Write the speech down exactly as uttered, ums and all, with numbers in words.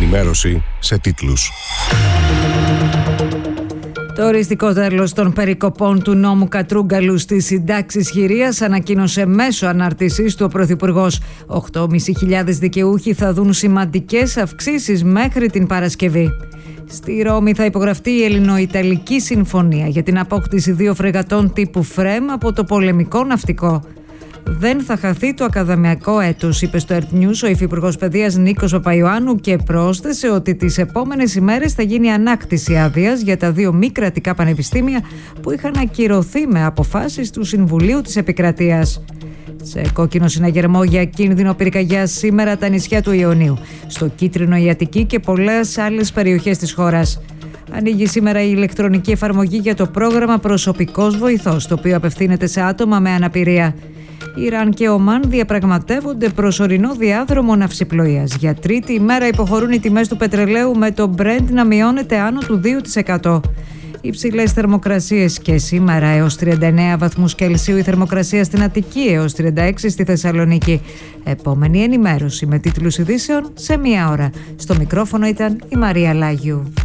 Ενημέρωση σε τίτλους. Το οριστικό τέλος των περικοπών του νόμου Κατρούγκαλου στις συντάξεις χειρίας ανακοίνωσε μέσω ανάρτησής του ο Πρωθυπουργός. οκτώ χιλιάδες πεντακόσιοι δικαιούχοι θα δουν σημαντικές αυξήσεις μέχρι την Παρασκευή. Στη Ρώμη θα υπογραφτεί η Ελληνο-Ιταλική Συμφωνία για την απόκτηση δύο φρεγατών τύπου Φρέμ από το πολεμικό ναυτικό. Δεν θα χαθεί το ακαδημαϊκό έτος, είπε στο Earth News ο Υφυπουργός Παιδείας Νίκος Παπαϊωάννου και πρόσθεσε ότι τις επόμενες ημέρες θα γίνει ανάκτηση άδειας για τα δύο μη κρατικά πανεπιστήμια που είχαν ακυρωθεί με αποφάσεις του Συμβουλίου της Επικρατείας. Σε κόκκινο συναγερμό για κίνδυνο πυρκαγιάς σήμερα τα νησιά του Ιωνίου, στο κίτρινο η Αττική και πολλές άλλες περιοχές της χώρας. Ανοίγει σήμερα η ηλεκτρονική εφαρμογή για το πρόγραμμα Προσωπικός Βοηθός, το οποίο απευθύνεται σε άτομα με αναπηρία. Ιράν και Ομάν διαπραγματεύονται προσωρινό διάδρομο ναυσιπλοείας. Για τρίτη ημέρα υποχωρούν οι τιμές του πετρελαίου με το Brent να μειώνεται άνω του δύο τοις εκατό. Υψηλές θερμοκρασίες και σήμερα έως τριάντα εννέα βαθμούς Κελσίου η θερμοκρασία στην Αττική, έως τριάντα έξι στη Θεσσαλονίκη. Επόμενη ενημέρωση με τίτλους ειδήσεων σε μία ώρα. Στο μικρόφωνο ήταν η Μαρία Λάγιου.